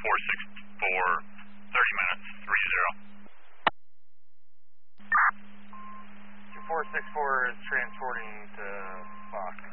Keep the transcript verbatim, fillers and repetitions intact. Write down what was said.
four six four, thirty minutes, three zero. two four six four is transporting to Fox.